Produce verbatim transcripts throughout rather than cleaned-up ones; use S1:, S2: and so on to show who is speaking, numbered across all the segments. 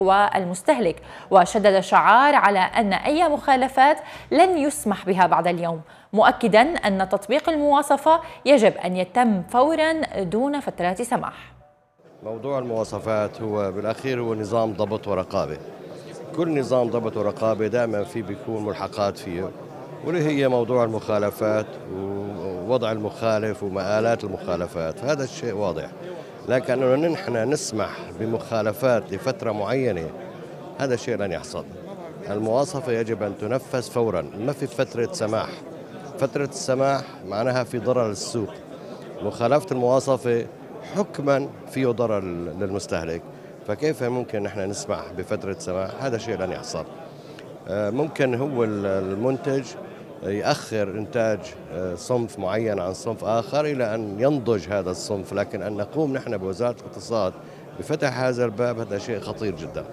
S1: والمستهلك، وشدد شعار على أن أي مخالفات لن يسمح بها بعد اليوم، مؤكدا أن تطبيق المواصفة يجب أن يتم فورا دون فترات سماح.
S2: موضوع المواصفات هو بالأخير هو نظام ضبط ورقابة. كل نظام ضبط ورقابة دائما في بيكون ملحقات فيه، واللي هي موضوع المخالفات ووضع المخالف ومآلات المخالفات، فهذا الشيء واضح. لكن أنه نحن نسمح بمخالفات لفترة معينة هذا الشيء لن يحصل. المواصفة يجب أن تنفذ فورا، ما في فترة سماح. فترة السماح معناها في ضرر للسوق. مخالفة المواصفة حكما فيه ضرر للمستهلك، فكيف ممكن نحن نسمح بفترة سماح؟ هذا شيء لن يحصل. ممكن هو المنتج يأخر إنتاج صنف معين عن صنف آخر إلى أن ينضج هذا الصنف، لكن أن نقوم نحن بوزارة الاقتصاد بفتح هذا الباب هذا شيء خطير جدا.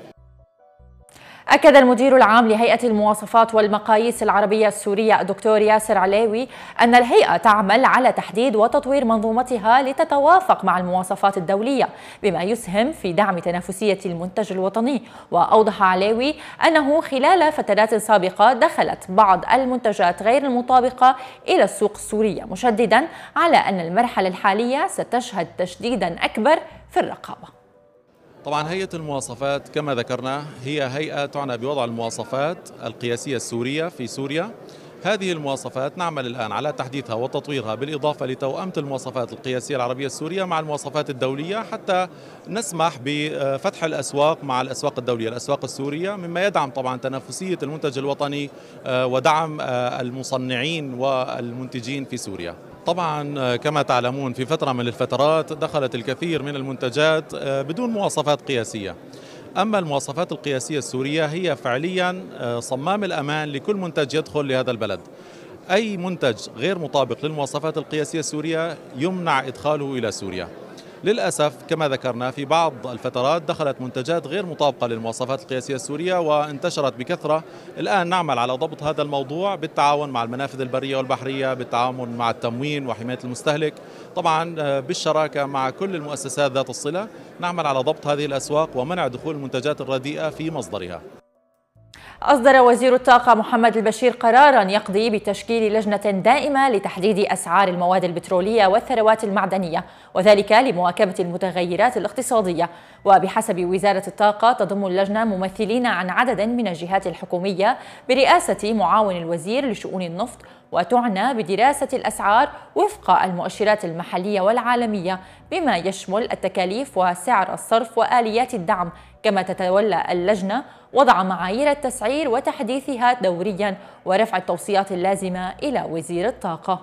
S1: أكد المدير العام لهيئة المواصفات والمقاييس العربية السورية الدكتور ياسر عليوي أن الهيئة تعمل على تحديد وتطوير منظومتها لتتوافق مع المواصفات الدولية بما يسهم في دعم تنافسية المنتج الوطني. وأوضح عليوي أنه خلال فترات سابقة دخلت بعض المنتجات غير المطابقة إلى السوق السورية، مشددا على أن المرحلة الحالية ستشهد تشديدا أكبر في الرقابة.
S3: طبعا هيئة المواصفات كما ذكرنا هي هيئة تعنى بوضع المواصفات القياسية السورية في سوريا. هذه المواصفات نعمل الآن على تحديثها وتطويرها بالإضافة لتوأمة المواصفات القياسية العربية السورية مع المواصفات الدولية حتى نسمح بفتح الأسواق مع الأسواق الدولية، الأسواق السورية، مما يدعم طبعا تنافسية المنتج الوطني ودعم المصنعين والمنتجين في سوريا. طبعا كما تعلمون في فترة من الفترات دخلت الكثير من المنتجات بدون مواصفات قياسية. أما المواصفات القياسية السورية هي فعليا صمام الأمان لكل منتج يدخل لهذا البلد. أي منتج غير مطابق للمواصفات القياسية السورية يمنع إدخاله إلى سوريا. للأسف كما ذكرنا في بعض الفترات دخلت منتجات غير مطابقة للمواصفات القياسية السورية وانتشرت بكثرة. الآن نعمل على ضبط هذا الموضوع بالتعاون مع المنافذ البرية والبحرية، بالتعاون مع التموين وحماية المستهلك، طبعا بالشراكة مع كل المؤسسات ذات الصلة. نعمل على ضبط هذه الأسواق ومنع دخول المنتجات الرديئة في مصدرها.
S1: أصدر وزير الطاقة محمد البشير قراراً يقضي بتشكيل لجنة دائمة لتحديد أسعار المواد البترولية والثروات المعدنية، وذلك لمواكبة المتغيرات الاقتصادية. وبحسب وزارة الطاقة تضم اللجنة ممثلين عن عدد من الجهات الحكومية برئاسة معاون الوزير لشؤون النفط، وتعنى بدراسة الأسعار وفق المؤشرات المحلية والعالمية بما يشمل التكاليف وسعر الصرف وآليات الدعم. كما تتولى اللجنة وضع معايير التسعير وتحديثها دوريا ورفع التوصيات اللازمة إلى وزير الطاقة.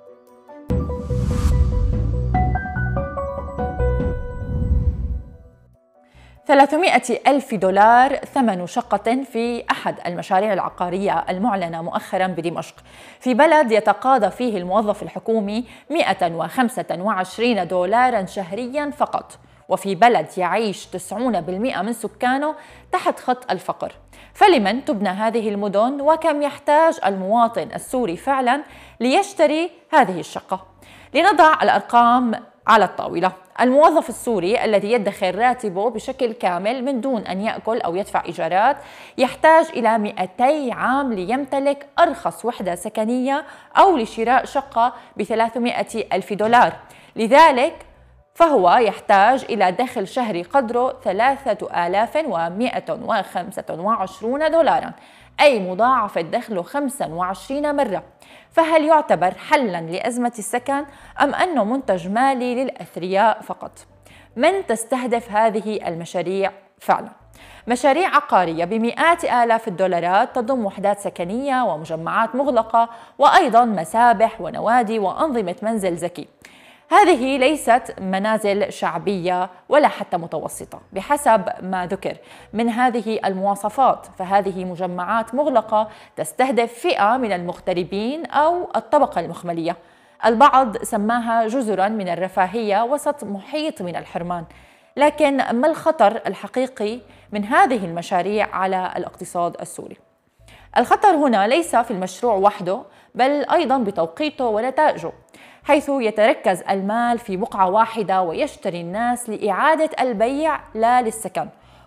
S1: ثلاثمائة ألف دولار ثمن شقة في أحد المشاريع العقارية المعلنة مؤخرا بدمشق، في بلد يتقاضى فيه الموظف الحكومي مئة وخمسة وعشرين دولارا شهريا فقط، وفي بلد يعيش تسعين بالمئة من سكانه تحت خط الفقر. فلمن تبنى هذه المدن، وكم يحتاج المواطن السوري فعلا ليشتري هذه الشقة؟ لنضع الأرقام على الطاولة. الموظف السوري الذي يدخر راتبه بشكل كامل من دون أن يأكل أو يدفع إيجارات يحتاج إلى مئتي عام ليمتلك أرخص وحدة سكنية أو لشراء شقة بثلاثمائة ألف دولار. لذلك فهو يحتاج إلى دخل شهري قدره ثلاثة آلاف ومئة وخمسة وعشرين دولارا، أي مضاعفة دخله خمسة وعشرين مرة. فهل يعتبر حلا لأزمة السكن أم أنه منتج مالي للأثرياء فقط؟ من تستهدف هذه المشاريع فعلا؟ مشاريع عقارية بمئات آلاف الدولارات تضم وحدات سكنية ومجمعات مغلقة وأيضا مسابح ونوادي وأنظمة منزل ذكي. هذه ليست منازل شعبية ولا حتى متوسطة بحسب ما ذكر من هذه المواصفات، فهذه مجمعات مغلقة تستهدف فئة من المغتربين أو الطبقة المخملية. البعض سماها جزرا من الرفاهية وسط محيط من الحرمان. لكن ما الخطر الحقيقي من هذه المشاريع على الاقتصاد السوري؟ الخطر هنا ليس في المشروع وحده، بل أيضا بتوقيته ونتائجه، حيث يتركز المال في بقعة واحدة ويشتري الناس لإعادة البيع لا للسكن.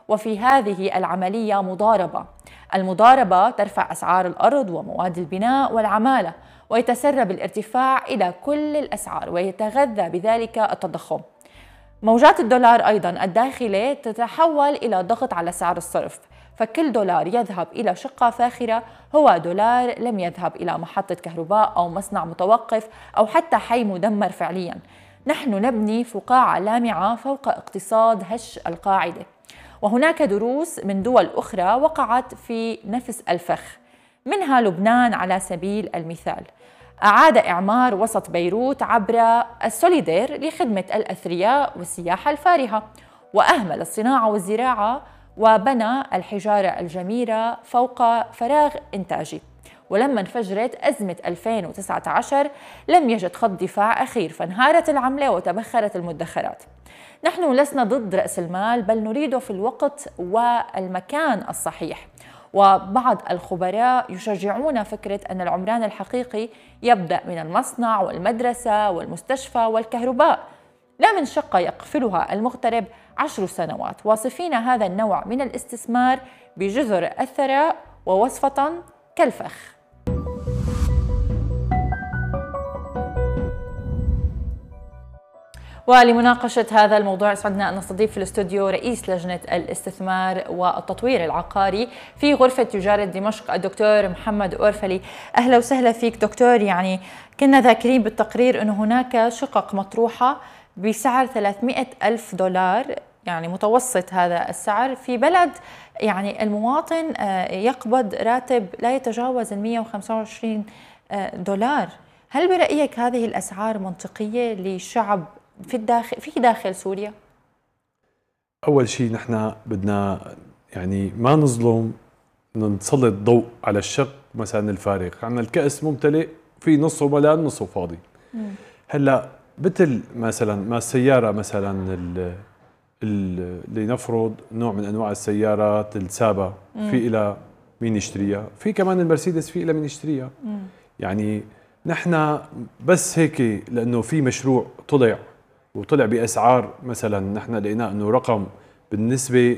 S1: وفي هذه العملية مضاربة. المضاربة ترفع أسعار الأرض ومواد البناء والعمالة، ويتسرب الارتفاع إلى كل الأسعار، ويتغذى بذلك التضخم. موجات الدولار أيضاً الداخلة تتحول إلى ضغط على سعر الصرف، فكل دولار يذهب إلى شقة فاخرة هو دولار لم يذهب إلى محطة كهرباء أو مصنع متوقف أو حتى حي مدمر فعلياً. نحن نبني فقاعة لامعة فوق اقتصاد هش القاعدة. وهناك دروس من دول أخرى وقعت في نفس الفخ، منها لبنان على سبيل المثال. أعاد إعمار وسط بيروت عبر السوليدير لخدمة الأثرياء والسياحة الفارهة، وأهمل الصناعة والزراعة وبنى الحجارة الجميلة فوق فراغ إنتاجي. ولما انفجرت أزمة ألفين وتسعة عشر لم يجد خط دفاع أخير، فانهارت العملة وتبخرت المدخرات. نحن لسنا ضد رأس المال، بل نريده في الوقت والمكان الصحيح. وبعض الخبراء يشجعون فكرة أن العمران الحقيقي يبدأ من المصنع والمدرسة والمستشفى والكهرباء، لا من شقة يقفلها المغترب عشر سنوات، واصفين هذا النوع من الاستثمار بجذر الثراء ووصفة كالفخ. ولمناقشة هذا الموضوع يسعدنا أن نستضيف في الاستوديو رئيس لجنة الاستثمار والتطوير العقاري في غرفة تجارة دمشق الدكتور محمد أورفلي. أهلا وسهلا فيك دكتور. يعني كنا ذاكرين بالتقرير أنه هناك شقق مطروحة بسعر ثلاثمئة ألف دولار، يعني متوسط هذا السعر في بلد يعني المواطن يقبض راتب لا يتجاوز مئة وخمسة وعشرين دولار. هل برأيك هذه الأسعار منطقية للشعب في الداخل في داخل سوريا؟
S4: أول شيء نحن بدنا يعني ما نظلم، نسلط ضوء على الشق مثلا الفارغ، عندنا الكأس ممتلئ في نصه ملان نصه فاضي. مم. هلا مثل مثلا ما السيارة مثلا اللي نفرض نوع من انواع السيارات السابا في إلى مين يشتريها، في كمان المرسيدس في إلى مين يشتريها. مم. يعني نحن بس هيك لأنه في مشروع طلع وطلع بأسعار مثلا نحن لقينا انه رقم بالنسبة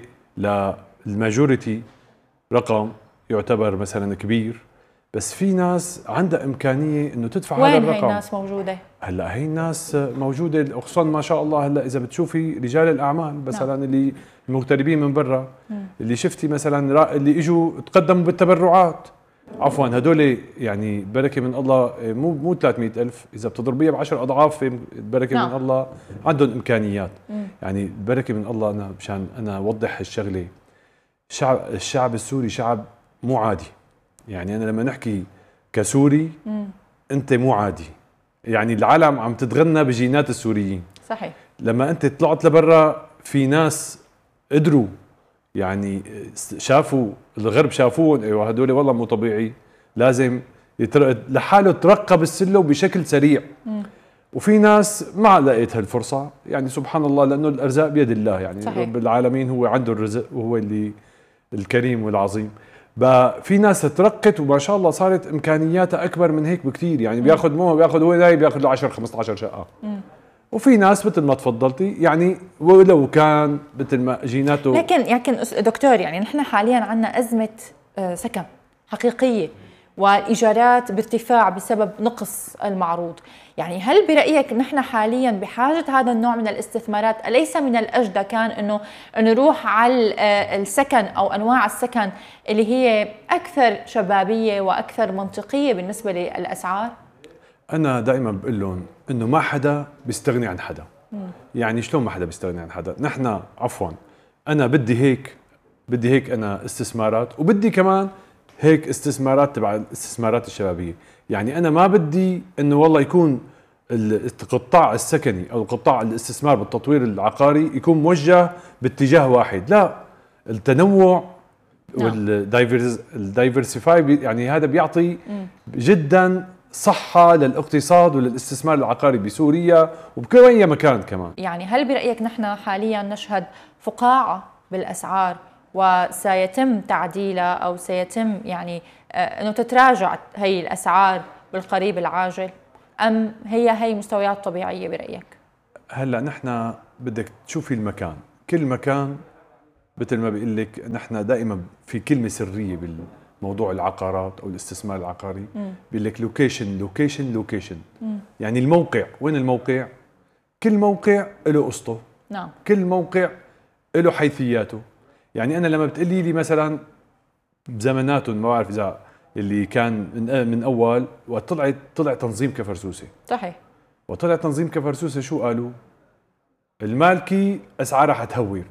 S4: للماجوريتي رقم يعتبر مثلا كبير، بس في ناس عندها إمكانية انه تدفع هذا الرقم.
S1: وين هي الناس موجودة؟
S4: هلا هي الناس موجودة خصوصا ما شاء الله. هلا إذا بتشوفي رجال الأعمال مثلا نعم. اللي المغتربين من برا، اللي شفتي مثلا اللي اجوا تقدموا بالتبرعات، عفوا هدول يعني بركه من الله، مو مو ثلاثمئة ألف، اذا بتضربيها بعشر اضعاف بركه نعم. من الله عندهم امكانيات. مم. يعني بركه من الله. انا مشان انا اوضح الشغله، الشعب الشعب السوري شعب مو عادي. يعني انا لما نحكي كسوري مم. انت مو عادي، يعني العالم عم تتغنى بجينات السوريين.
S1: صحيح.
S4: لما انت طلعت لبرا في ناس قدروا يعني شافوا الغرب، شافوهم ايوه هدول والله مو طبيعي، لازم يتر... لحاله ترقى بالسلم بشكل سريع. مم. وفي ناس ما لقيت هالفرصه، يعني سبحان الله لانه الارزاق بيد الله، يعني صحيح. رب العالمين هو عنده الرزق وهو اللي الكريم والعظيم. بقى في ناس ترقت وما شاء الله صارت امكانياتها اكبر من هيك بكثير، يعني بياخذ مو بياخذ هو نايم بياخذ له عشرة خمسة عشر شقه. مم. وفي ناس مثل ما تفضلتي يعني ولو كان مثل ما جيناته.
S1: لكن لكن دكتور يعني نحن حاليا عندنا أزمة سكن حقيقية والإيجارات بارتفاع بسبب نقص المعروض. يعني هل برأيك نحن حاليا بحاجة هذا النوع من الاستثمارات؟ أليس من الأجدى كان إنه نروح على السكن أو أنواع السكن اللي هي أكثر شبابية وأكثر منطقية بالنسبة للأسعار؟
S4: أنا دائما بقول لهم إنه ما حدا بيستغني عن حدا. مم. يعني شلون ما حدا بيستغني عن حدا؟ نحن عفوا أنا بدي هيك، بدي هيك أنا استثمارات، وبدي كمان هيك استثمارات تبع الاستثمارات الشبابية. يعني أنا ما بدي إنه والله يكون القطاع السكني أو القطاع الاستثمار بالتطوير العقاري يكون موجه باتجاه واحد، لا، التنوع والدايفرسيفاي يعني هذا بيعطي مم. جدا صحة للاقتصاد وللاستثمار العقاري بسوريا وبكل أي مكان كمان.
S1: يعني هل برأيك نحن حاليا نشهد فقاعة بالأسعار وسيتم تعديلها أو سيتم يعني أنه تتراجع هي الأسعار بالقريب العاجل، أم هي هي مستويات طبيعية برأيك؟
S4: هلأ نحن بدك تشوفي المكان، كل مكان مثل ما بيقول لك نحن دائما في كلمه سريه بالموضوع العقارات او الاستثمار العقاري، بيقول لك لوكيشن لوكيشن لوكيشن، يعني الموقع. وين الموقع؟ كل موقع له قصته.
S1: نعم.
S4: كل موقع له حيثياته. يعني انا لما بتقولي لي مثلا بزماناتهم، ما بعرف اذا اللي كان من, من اول وطلعت طلع تنظيم كفرسوسي.
S1: صحيح.
S4: وطلع تنظيم كفرسوسي شو قالوا؟ المالكي اسعارها حتهور.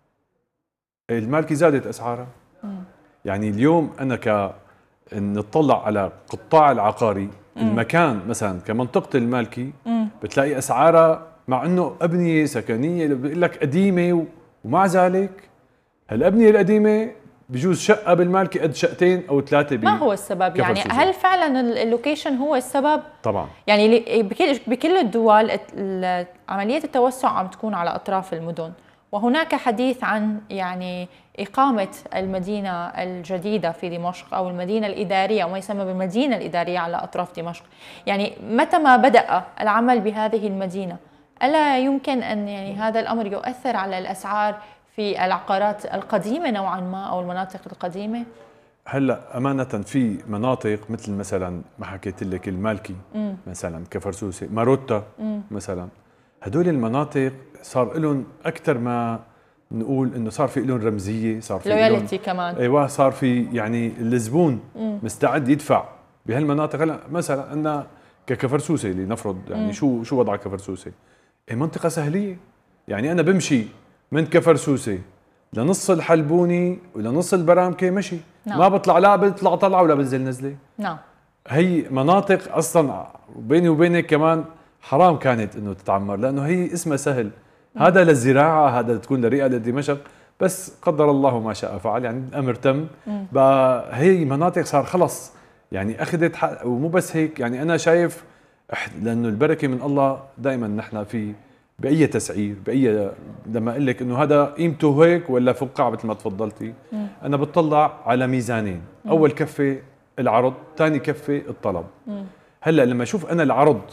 S4: المالكي زادت اسعارها. يعني اليوم انا ك نطلع على قطاع العقاري، مم. المكان مثلا كمنطقه المالكي مم. بتلاقي اسعارها مع انه ابنيه سكنيه بيقول لك قديمه، ومع ذلك هالابنيه القديمه بجوز شقه بالمالكي قد شقتين او ثلاثه.
S1: ما هو السبب يعني؟ هل فعلا اللوكيشن هو السبب؟
S4: طبعا.
S1: يعني بكل بكل الدول عمليه التوسع عم تكون على اطراف المدن، وهناك حديث عن يعني إقامة المدينة الجديدة في دمشق أو المدينة الإدارية، وما يسمى بالمدينة الإدارية على أطراف دمشق. يعني متى ما بدأ العمل بهذه المدينة، ألا يمكن أن يعني هذا الأمر يؤثر على الأسعار في العقارات القديمة نوعا ما أو المناطق القديمة؟
S4: هلا أمانة في مناطق مثل مثلا ما حكيت لك المالكي م. مثلا كفرسوسي، ماروتا م. مثلا، هدول المناطق صار لهم اكثر ما نقول انه صار في لهم رمزيه، صار في
S1: لويالتي كمان.
S4: ايوه، صار في يعني الزبون مم. مستعد يدفع بهالمناطق. هلا مثلا عندنا ككفرسوسي اللي نفرض يعني مم. شو شو وضع كفرسوسي؟ اي منطقه سهليه. يعني انا بمشي من كفرسوسي لنص الحلبوني ولنص البرامكه مشي. نعم. ما بطلع لا بطلع طلعه ولا بنزل نزله.
S1: نعم.
S4: هي مناطق اصلا بيني وبينك كمان حرام كانت انه تتعمر، لانه هي اسمها سهل. مم. هذا للزراعه، هذا تكون لرئه لدمشق، بس قدر الله ما شاء فعل، يعني الامر تم. بقى هي مناطق صار خلص يعني اخذت حق. ومو بس هيك، يعني انا شايف لانه البركه من الله دائما نحن في باي تسعير، باي لما اقول لك انه هذا قيمته هيك ولا فقاعه مثل ما تفضلتي، مم. انا بتطلع على ميزانين. مم. اول كفه العرض، ثاني كفه الطلب. مم. هلا لما اشوف انا العرض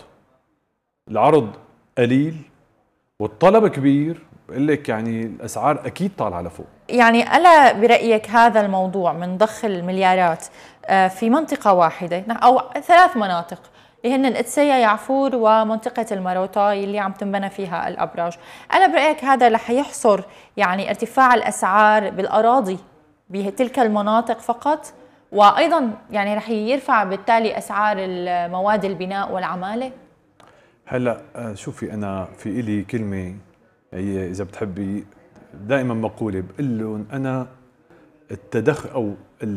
S4: العرض قليل والطلب كبير، بقول لك يعني الاسعار اكيد طالعه لفوق.
S1: يعني الا برايك هذا الموضوع من ضخ المليارات في منطقه واحده او ثلاث مناطق اللي هن القدسية، يعفور، ومنطقه الماروتا اللي عم تنبنى فيها الابراج، الا برايك هذا رح يحصر يعني ارتفاع الاسعار بالاراضي بتلك المناطق فقط، وايضا يعني رح يرفع بالتالي اسعار مواد البناء والعماله؟
S4: هلا شوفي، انا في إلي كلمه هي اذا بتحبي دائما مقوله، بقول لهم انا التدخل او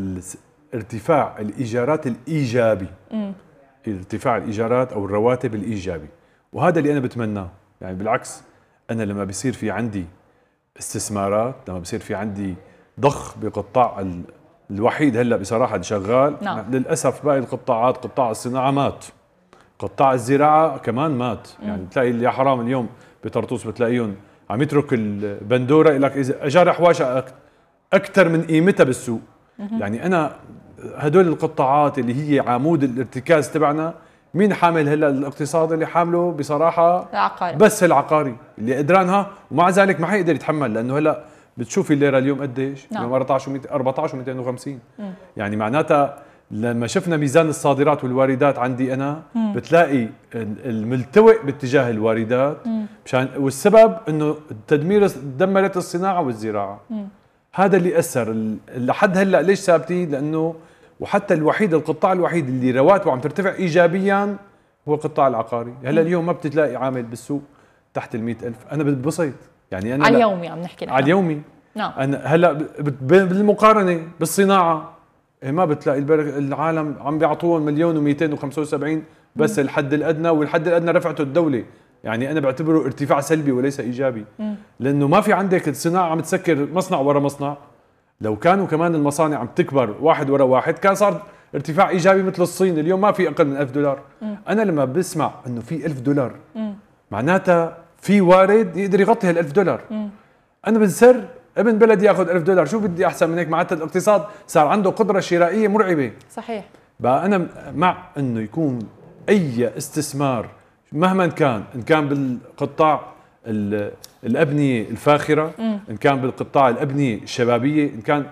S4: ارتفاع الايجارات الايجابي، م. ارتفاع الايجارات او الرواتب الايجابي، وهذا اللي انا بتمناه. يعني بالعكس، انا لما بيصير في عندي استثمارات، لما بيصير في عندي ضخ بقطاع الوحيد هلا بصراحه اللي شغال، نعم. للاسف باقي القطاعات، قطاع الصناعه مات، قطاع الزراعه كمان مات. م. يعني بتلاقي اللي يا حرام اليوم بطرطوس بتلاقيهم عم يترك البندوره، يقول لك اذا اجار حواشة اكثر من قيمتها بالسوق. م. يعني انا هدول القطاعات اللي هي عمود الارتكاز تبعنا، مين حامل هلا الاقتصاد؟ اللي حامله بصراحه
S1: العقاري،
S4: بس العقاري اللي قدرانها، ومع ذلك ما حيقدر يتحمل، لانه هلا بتشوفي الليره اليوم قديش؟ نعم. اليوم أربعة عشر ومئتين وخمسين. يعني معناتها لما شفنا ميزان الصادرات والواردات عندي انا، مم. بتلاقي الملتوئ باتجاه الواردات، مشان والسبب انه التدمير دمرت الصناعه والزراعه. مم. هذا اللي اثر لحد هلا. ليش ثابتين؟ لانه وحتى الوحيد القطاع الوحيد اللي رواتبه عم ترتفع ايجابيا هو القطاع العقاري. هلا اليوم ما بتلاقي عامل بالسوق تحت ال مئة ألف. انا بتبسط يعني انا
S1: على اليومي عم نحكي
S4: على اليومي.
S1: نعم.
S4: انا هلا بالمقارنه بالصناعه ما بتلاقي العالم عم بيعطوهم مليون ومئتين وخمسة وسبعين بس. مم. الحد الادنى، والحد الادنى رفعته الدوله. يعني انا بعتبره ارتفاع سلبي وليس ايجابي. مم. لانه ما في عندك الصناعه عم تسكر مصنع ورا مصنع. لو كانوا كمان المصانع عم تكبر واحد ورا واحد كان صار ارتفاع ايجابي مثل الصين. اليوم ما في اقل من ألف دولار. مم. انا لما بسمع انه في ألف دولار، مم. معناتها في وارد يقدر يغطي هالألف دولار. مم. انا بنسر ابن بلدي ياخذ ألف دولار، شو بدي احسن من هيك؟ معناتها الاقتصاد صار عنده قدره شرائيه مرعبه.
S1: صحيح.
S4: بقى انا مع انه يكون اي استثمار مهما كان، ان كان بالقطاع الابنيه الفاخره، ان كان بالقطاع الابنيه الشبابيه، ان كان